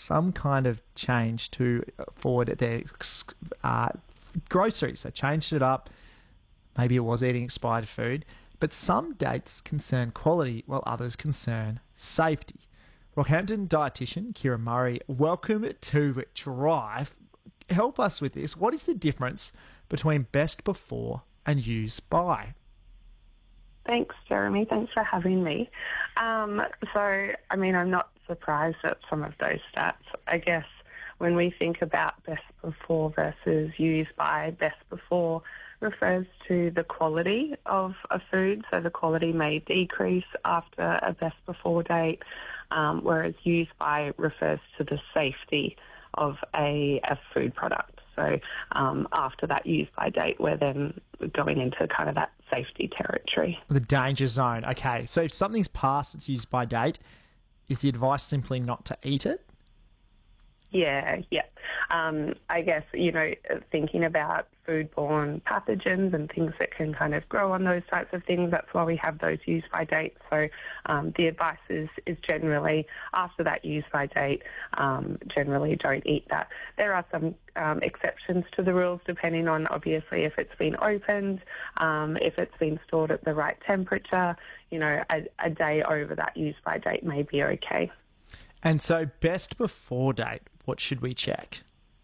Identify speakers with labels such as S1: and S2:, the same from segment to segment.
S1: some kind of change to forward their groceries. They changed it up. Maybe it was eating expired food. But some dates concern quality while others concern safety. Rockhampton dietitian Kira Murray, welcome to Drive. Help us with this. What is the difference between best before and use by?
S2: Thanks, Jeremy. Thanks for having me. I'm not surprised at some of those stats. I guess when we think about best before versus use by, best before refers to the quality of a food, so the quality may decrease after a best before date, whereas use by refers to the safety of a food product. So after that use by date, we're then going into kind of that safety territory.
S1: The danger zone. Okay, so if something's past its use by date, is the advice simply not to eat it?
S2: Yeah. I guess, thinking about foodborne pathogens and things that can kind of grow on those types of things, that's why we have those use by dates. So the advice is generally after that use by date, generally don't eat that. There are some exceptions to the rules depending on obviously if it's been opened, if it's been stored at the right temperature, a day over that use by date may be okay.
S1: And so best before date, what should we check?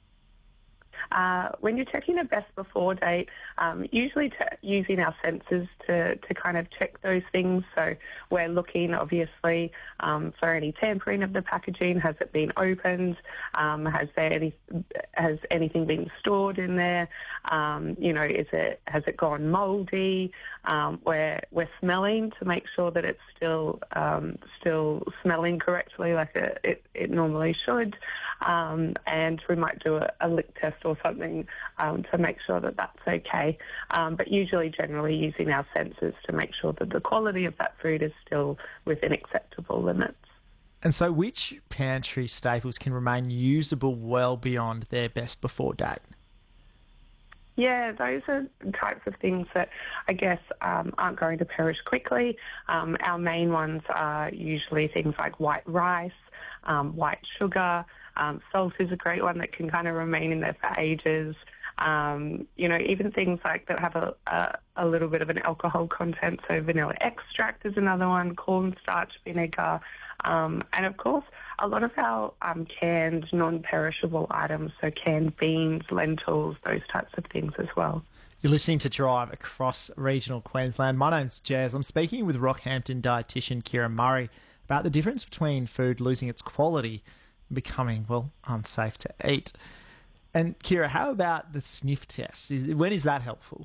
S2: When you're checking a best before date, usually using our senses to kind of check those things. So we're looking, obviously, for any tampering of the packaging. Has it been opened? Has anything been stored in there? Has it gone mouldy? We're smelling to make sure that it's still smelling correctly like it normally should. And we might do a lick test or something to make sure that that's okay. But usually, generally, using our senses to make sure that the quality of that food is still within acceptable limits.
S1: And so which pantry staples can remain usable well beyond their best before date?
S2: Yeah, those are types of things that I guess aren't going to perish quickly. Our main ones are usually things like white rice, white sugar. Salt is a great one that can kind of remain in there for ages. Even things like that have a little bit of an alcohol content. So vanilla extract is another one, cornstarch vinegar. And of course, a lot of our canned non-perishable items, so canned beans, lentils, those types of things as well.
S1: You're listening to Drive across regional Queensland. My name's Jazz. I'm speaking with Rockhampton dietitian Kira Murray about the difference between food losing its quality and becoming, unsafe to eat. And Kira, how about the sniff test? When is that helpful?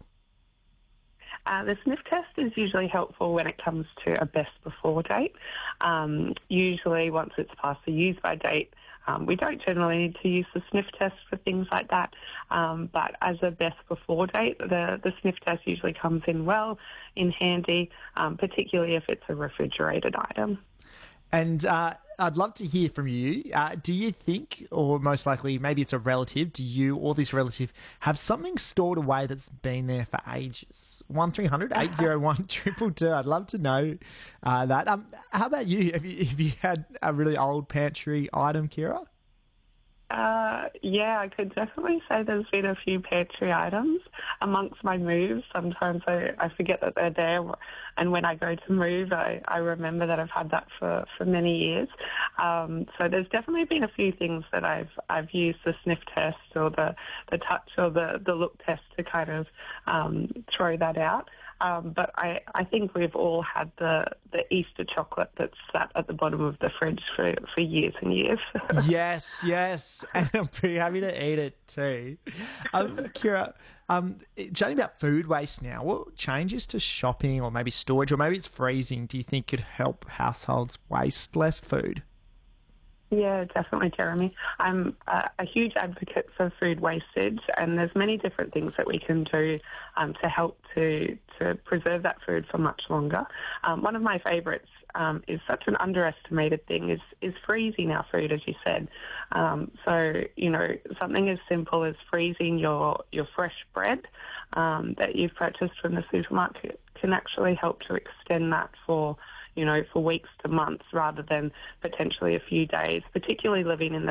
S2: The sniff test is usually helpful when it comes to a best before date. Usually once it's past the use by date, we don't generally need to use the sniff test for things like that. But as a best before date, the sniff test usually comes in handy, particularly if it's a refrigerated item.
S1: And I'd love to hear from you. Do you think, or most likely maybe it's a relative, do you or this relative have something stored away that's been there for ages? 1300 801 222. I'd love to know that. How about you? Have you had a really old pantry item, Kira?
S2: Yeah, I could definitely say there's been a few pantry items amongst my moves. Sometimes I forget that they're there, and when I go to move, I remember that I've had that for many years. So there's definitely been a few things that I've used the sniff test or the touch or the look test to kind of throw that out. But I think we've all had the Easter chocolate that's sat at the bottom of the fridge for years and years.
S1: Yes. And I'm pretty happy to eat it too. Kira, chatting about food waste now, what changes to shopping or maybe storage or maybe it's freezing do you think could help households waste less food?
S2: Yeah, definitely, Jeremy. I'm a huge advocate for food wastage, and there's many different things that we can do to help to preserve that food for much longer. One of my favourites is such an underestimated thing is freezing our food, as you said. So, something as simple as freezing your fresh bread that you've purchased from the supermarket can actually help to extend that for weeks to months rather than potentially a few days, particularly living in the